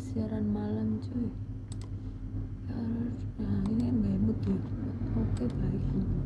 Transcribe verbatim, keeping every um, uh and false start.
siaran malam cuy. Nah ini kan gak mood ya. Oke baik.